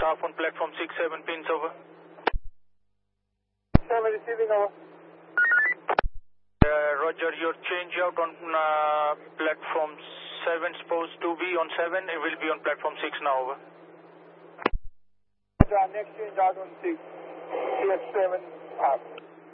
staff on platform 6-7 pins, over. 7 receiving, over. Roger, your change out on platform 7 supposed to be on 7, it will be on platform 6 now, over. Next change out on 6, 7 up.